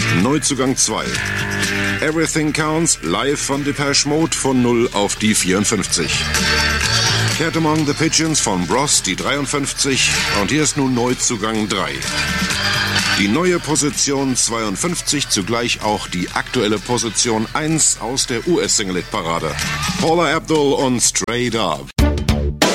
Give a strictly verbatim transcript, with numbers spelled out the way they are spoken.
Neuzugang zwei. Everything Counts, live von Depeche Mode von null auf die vierundfünfzig. Cat Among the Pigeons von Bros, die dreiundfünfzig. Und hier ist nun Neuzugang drei. Die neue Position zweiundfünfzig, zugleich auch die aktuelle Position eins aus der U S-Single-Hit-Parade. Paula Abdul und Straight Up.